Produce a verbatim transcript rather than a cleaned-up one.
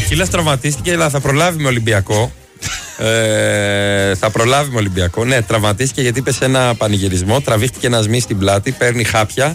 Αχίλλας τραυματίστηκε, αλλά θα προλάβει με Ολυμπιακό. ε, θα προλάβει με Ολυμπιακό. Ναι, τραυματίστηκε γιατί είπε σε ένα πανηγυρισμό. Τραβήχτηκε ένα σμί στην πλάτη, παίρνει χάπια.